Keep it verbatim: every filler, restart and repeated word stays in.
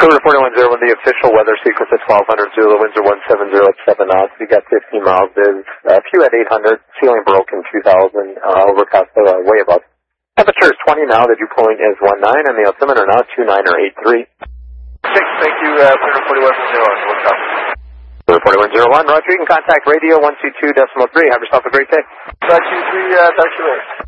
Cougar forty-one zero one, the official weather sequence at twelve hundred, Zulu, winds are one seven zero at seven knots. We got fifteen miles, is uh, Q at eight hundred, ceiling broken two thousand, uh, overcast uh, way above. Temperature is twenty now, the dew point is one nine, and the altimeter now two nine or eight three. Six, thank you, uh, Cougar forty-one zero one, what's up? Cougar forty-one zero one, Roger, you can contact radio one two two decimal three. Have yourself a great day. one two three, uh, Doctor Ray.